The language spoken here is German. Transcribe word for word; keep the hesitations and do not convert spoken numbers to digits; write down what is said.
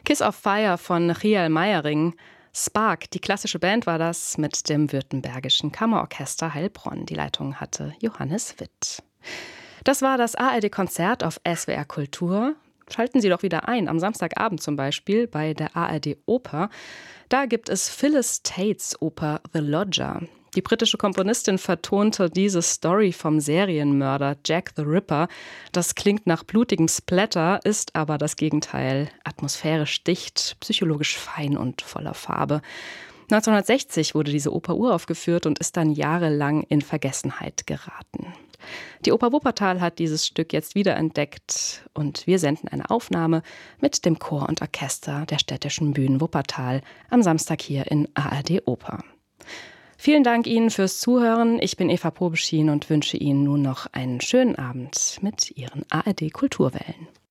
Kiss of Fire von Rial Meiering. Spark, die klassische Band war das mit dem Württembergischen Kammerorchester Heilbronn. Die Leitung hatte Johannes Witt. Das war das A R D-Konzert auf S W R Kultur. Schalten Sie doch wieder ein, am Samstagabend zum Beispiel bei der A R D-Oper. Da gibt es Phyllis Tates Oper The Lodger. Die britische Komponistin vertonte diese Story vom Serienmörder Jack the Ripper. Das klingt nach blutigem Splatter, ist aber das Gegenteil. Atmosphärisch dicht, psychologisch fein und voller Farbe. neunzehnhundertsechzig wurde diese Oper uraufgeführt und ist dann jahrelang in Vergessenheit geraten. Die Oper Wuppertal hat dieses Stück jetzt wiederentdeckt und wir senden eine Aufnahme mit dem Chor und Orchester der Städtischen Bühnen Wuppertal am Samstag hier in A R D Oper. Vielen Dank Ihnen fürs Zuhören. Ich bin Eva Probeschien und wünsche Ihnen nun noch einen schönen Abend mit Ihren A R D Kulturwellen.